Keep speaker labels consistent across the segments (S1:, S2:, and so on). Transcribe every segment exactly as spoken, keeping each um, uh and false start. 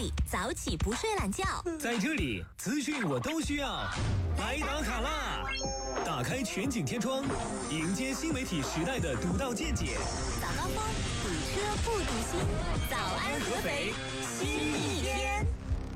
S1: 里早起不睡懒觉，
S2: 在这里资讯我都需要。来打卡啦！打开全景天窗，迎接新媒体时代的独到见解。
S1: 早高峰，堵车不堵心。早安合肥，新一天。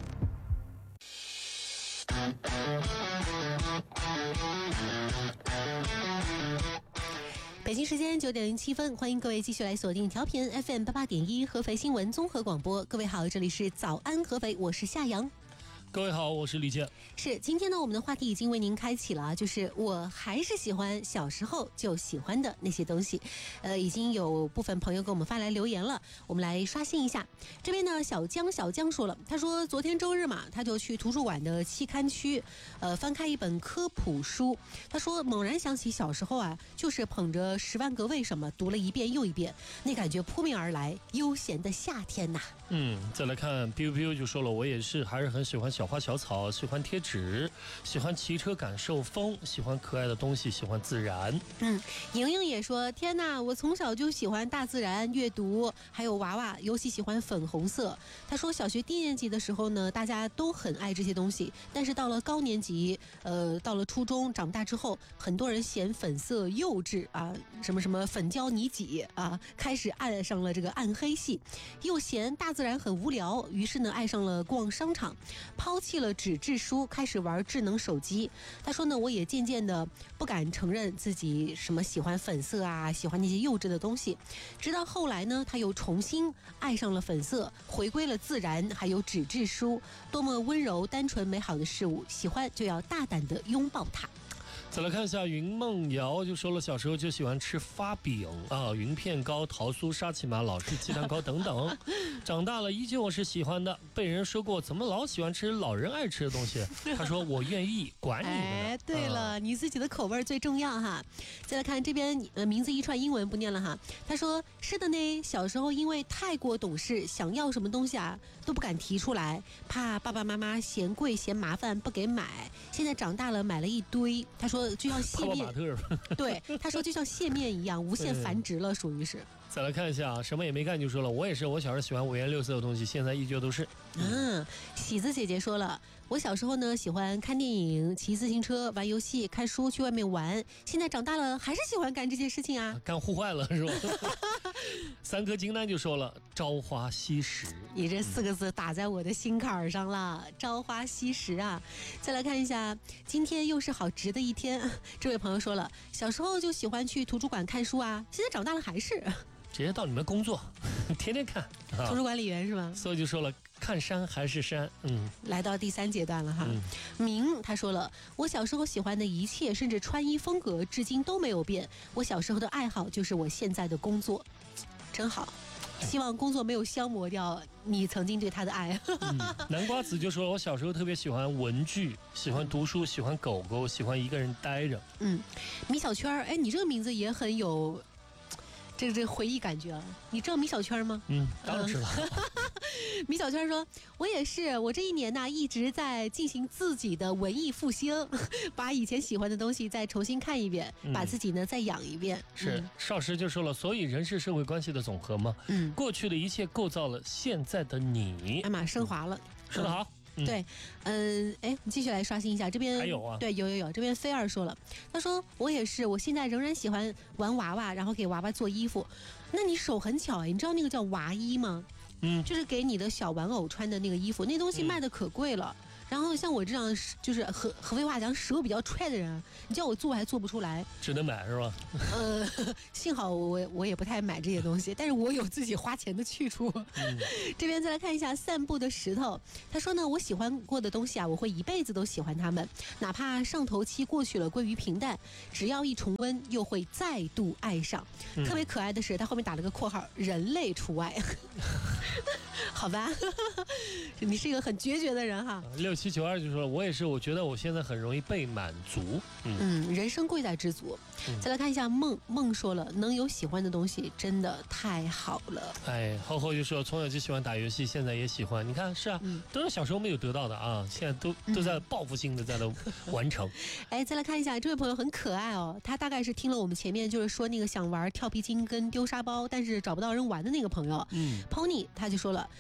S3: 北京时间九点零七分，欢迎各位继续来锁定调频 F M 八八点一合肥新闻综合广播。各位好，这里是早安合肥，我是夏阳。
S4: 各位好，我是李健。
S3: 是，今天呢，我们的话题已经为您开启了，就是我还是喜欢小时候就喜欢的那些东西。呃，已经有部分朋友给我们发来留言了，我们来刷新一下。这边呢，小江小江说了，他说昨天周日嘛，他就去图书馆的期刊区，呃，翻开一本科普书。他说猛然想起小时候啊，就是捧着《十万个为什么》读了一遍又一遍，那感觉扑面而来，悠闲的夏天呐。
S4: 嗯，再来看 biu biu 就说了，我也是还是很喜欢小花小草，喜欢贴纸，喜欢骑车感受风，喜欢可爱的东西，喜欢自然。
S3: 嗯，莹莹也说，天哪，我从小就喜欢大自然、阅读，还有娃娃，尤其喜欢粉红色。他说小学低年级的时候呢，大家都很爱这些东西，但是到了高年级，呃，到了初中长大之后，很多人嫌粉色幼稚啊，什么什么粉胶泥挤啊，开始爱上了这个暗黑系，又嫌大自然很无聊，于是呢爱上了逛商场，抛弃了纸质书，开始玩智能手机。他说呢，我也渐渐的不敢承认自己什么喜欢粉色啊，喜欢那些幼稚的东西。直到后来呢，他又重新爱上了粉色，回归了自然，还有纸质书，多么温柔、单纯、美好的事物，喜欢就要大胆的拥抱它。
S4: 再来看一下云梦瑶就说了，小时候就喜欢吃发饼啊，云片糕、桃酥、沙琪玛、老式鸡蛋糕等等。长大了依旧是喜欢的，被人说过怎么老喜欢吃老人爱吃的东西。他说我愿意，管你呢。
S3: 哎，对了、啊，你自己的口味最重要哈。再来看这边，呃，名字一串英文不念了哈。他说是的呢，小时候因为太过懂事，想要什么东西啊都不敢提出来，怕爸爸妈妈嫌贵嫌麻烦不给买。现在长大了买了一堆，他说就像蟹面，对，他说就像蟹面一样无限繁殖了，属于是。
S4: 再来看一下，什么也没干就说了，我也是，我小时候喜欢五颜六色的东西，现在依旧都是。
S3: 嗯，喜子姐姐说了，我小时候呢喜欢看电影、骑自行车、玩游戏、看书、去外面玩，现在长大了还是喜欢干这些事情啊，
S4: 干户坏了是吧？三颗金丹就说了，朝花夕拾。
S3: 你这四个字打在我的心坎上了，朝花夕拾啊！再来看一下，今天又是好值的一天。这位朋友说了，小时候就喜欢去图书馆看书啊，现在长大了还是。
S4: 直接到你们工作，天天看。
S3: 图书管理员是吗？
S4: 所以就说了，看山还是山。嗯，
S3: 来到第三阶段了哈。嗯、明他说了，我小时候喜欢的一切，甚至穿衣风格，至今都没有变。我小时候的爱好就是我现在的工作，真好。希望工作没有消磨掉你曾经对他的爱。
S4: 嗯、南瓜子就说，我小时候特别喜欢文具，喜欢读书，喜欢狗狗，喜欢一个人待着。
S3: 嗯，米小圈，哎，你这个名字也很有。这个这个回忆感觉啊，你知道米小圈吗？
S4: 嗯，当然知道。
S3: 米小圈说，我也是，我这一年呢一直在进行自己的文艺复兴，把以前喜欢的东西再重新看一遍，嗯、把自己呢再养一遍。
S4: 是，嗯、少时就说了，所以人是社会关系的总和嘛。嗯，过去的一切构造了现在的你。
S3: 哎妈，升华了。
S4: 嗯、说得好。嗯
S3: 嗯、对，嗯，哎，你继续来刷新一下这边。
S4: 还有啊，
S3: 对，有有有，这边菲儿说了，他说我也是，我现在仍然喜欢玩娃娃，然后给娃娃做衣服。那你手很巧哎，你知道那个叫娃衣吗？嗯，就是给你的小玩偶穿的那个衣服，那东西卖的可贵了。嗯、然后像我这样就是合合肥话讲手比较踹的人，你叫我做还做不出来，
S4: 只能买是吧？
S3: 呃，幸好我我也不太买这些东西，但是我有自己花钱的去处。嗯、这边再来看一下散步的石头，他说呢，我喜欢过的东西啊，我会一辈子都喜欢它们，哪怕上头期过去了，归于平淡，只要一重温，又会再度爱上。嗯、特别可爱的是，他后面打了个括号，人类除外。好吧，你是一个很决绝的人哈。
S4: 六七九二就说了，我也是，我觉得我现在很容易被满足。
S3: 嗯, 嗯人生贵在知足。嗯、再来看一下梦梦说了，能有喜欢的东西真的太好了。
S4: 哎，厚厚就说从小就喜欢打游戏，现在也喜欢。你看是啊，嗯、都是小时候没有得到的啊，现在都都在报复性的在那完成。
S3: 哎，再来看一下这位朋友很可爱哦，他大概是听了我们前面就是说那个想玩跳皮筋跟丢沙包，但是找不到人玩的那个朋友。嗯 ，Pony 他就说了，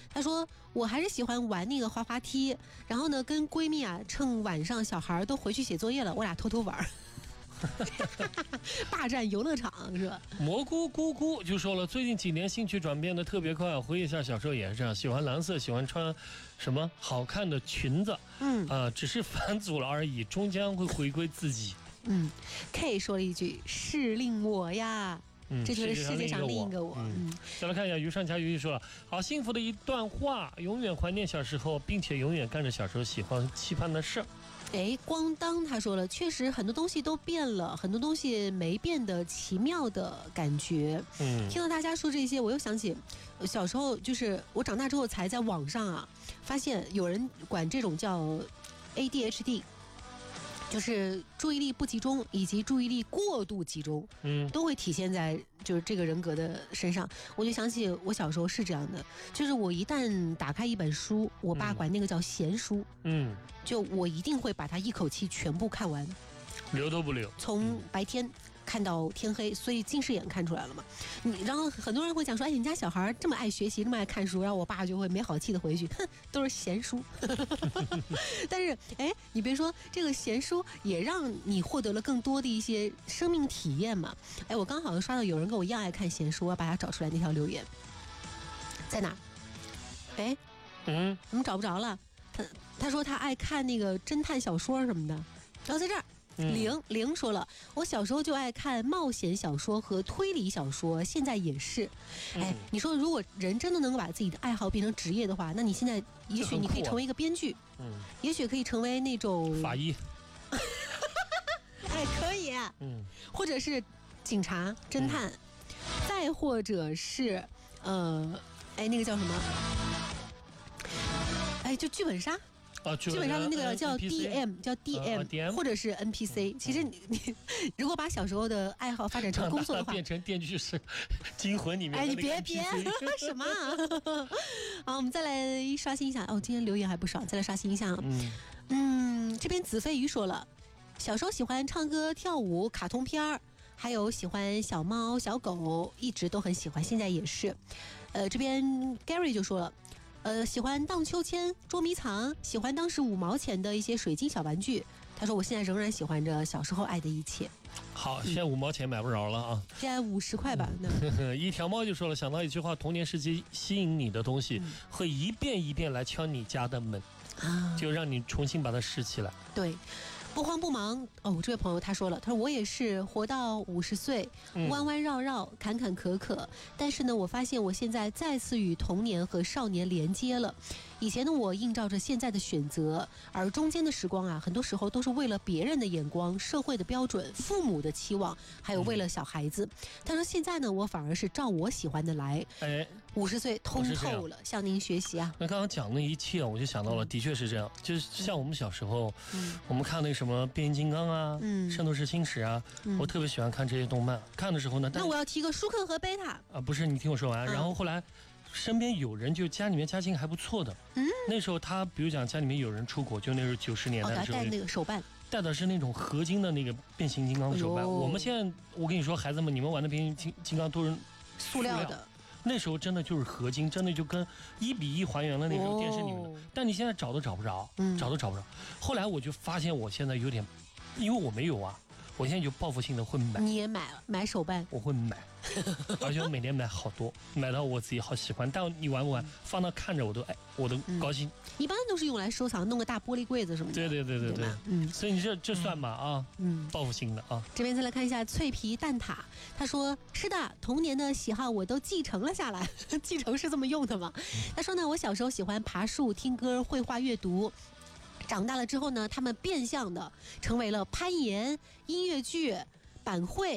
S3: 他说我还是喜欢玩那个滑滑梯，然后呢跟闺蜜啊趁晚上小孩都回去写作业了，我俩偷偷玩。霸占游乐场是吧？
S4: 蘑菇咕咕就说了，最近几年兴趣转变的特别快，回忆一下小时候也是这样，喜欢蓝色，喜欢穿什么好看的裙子，嗯啊、呃，只是返祖了而已，终将会回归自己。
S3: 嗯 ，K 说了一句是令我呀。嗯，这就是世界上另一个我。
S4: 嗯，再来看一下余上佳鱼说了，好幸福的一段话，永远怀念小时候，并且永远干着小时候喜欢期盼的事。
S3: 哎，咣当他说了，确实很多东西都变了，很多东西没变的奇妙的感觉。嗯，听到大家说这些，我又想起小时候，就是我长大之后才在网上啊发现有人管这种叫 A D H D。就是注意力不集中以及注意力过度集中，嗯，都会体现在就是这个人格的身上。我就想起我小时候是这样的，就是我一旦打开一本书，我爸管那个叫闲书，嗯，就我一定会把它一口气全部看完，
S4: 留都不留，
S3: 从白天看到天黑，所以近视眼看出来了嘛。你然后很多人会讲说，哎，你家小孩这么爱学习，这么爱看书，然后我爸就会没好气的回去，哼，都是闲书。但是，哎，你别说，这个闲书也让你获得了更多的一些生命体验嘛。哎，我刚好刷到有人跟我一样爱看闲书，我要把它找出来那条留言，在哪？哎，嗯，怎么找不着了？他他说他爱看那个侦探小说什么的，然后在这儿。玲玲说了，我小时候就爱看冒险小说和推理小说，现在也是。哎，你说如果人真的能够把自己的爱好变成职业的话，那你现在也许你可以成为一个编剧，嗯，也许可以成为那种
S4: 法医，
S3: 哎，可以，嗯，或者是警察、侦探，嗯、再或者是呃，哎，那个叫什么？哎，就剧本杀。基本上的那个叫 D M， 叫 D M， 或者是 N P C。其实你你如果把小时候的爱好发展成工作的话，
S4: 变成《电锯是惊魂》里面的。
S3: 哎，你别别什么、啊？好，我们再来刷新一下。哦，今天留言还不少，再来刷新一下。嗯嗯，这边子飞鱼说了，小时候喜欢唱歌、跳舞、卡通片儿，还有喜欢小猫、小狗，一直都很喜欢，现在也是。呃，这边 Gary 就说了。呃，喜欢荡秋千、捉迷藏，喜欢当时五毛钱的一些水晶小玩具。他说：“我现在仍然喜欢着小时候爱的一切。”
S4: 好，现在五毛钱买不着了啊！
S3: 现在五十块吧。
S4: 嗯、一条猫就说了，想到一句话：童年时期吸引你的东西，嗯、会一遍一遍来敲你家的门，啊、就让你重新把它拾起来。
S3: 对。不慌不忙哦，这位朋友他说了，他说我也是活到五十岁，弯弯绕绕，坎坎坷坷，但是呢，我发现我现在再次与童年和少年连接了。以前的我映照着现在的选择，而中间的时光啊，很多时候都是为了别人的眼光、社会的标准、父母的期望，还有为了小孩子。他说现在呢，我反而是照我喜欢的来。哎，五十岁通透了，向您学习啊。
S4: 那刚刚讲那一切，我就想到了，的确是这样。就是像我们小时候，嗯、我们看那什么变形金刚啊、嗯、圣斗士星矢啊，嗯、我特别喜欢看这些动漫。看的时候呢，
S3: 那我要提个舒克和贝塔
S4: 啊，不是，你听我说完。嗯、然后后来。身边有人就家里面家境还不错的，嗯，那时候他比如讲家里面有人出国，就那时候九十年代的时候，
S3: 哦、带那个手办，
S4: 带的是那种合金的那个变形金刚手办。哎、我们现在我跟你说，孩子们，你们玩的变形金刚都是
S3: 塑料的，
S4: 那时候真的就是合金，真的就跟一比一还原了那时候电视里面的。哦、但你现在找都找不着，嗯，找都找不着。后来我就发现我现在有点，因为我没有啊。我现在就报复性的会买，
S3: 你也买了买手办？
S4: 我会买，而且我每年买好多，买到我自己好喜欢。但你玩不玩？放那看着我都哎，我都高兴。
S3: 嗯、一般都是用来收藏，弄个大玻璃柜子什么的。
S4: 对对对对 对, 对，嗯。所以你这这算吧啊，嗯，报复性的啊。
S3: 这边再来看一下脆皮蛋挞，他说是的，童年的喜好我都继承了下来，继承是这么用的吗？他说呢，我小时候喜欢爬树、听歌、绘画、阅读。长大了之后呢，他们变相的成为了攀岩、音乐剧、板绘。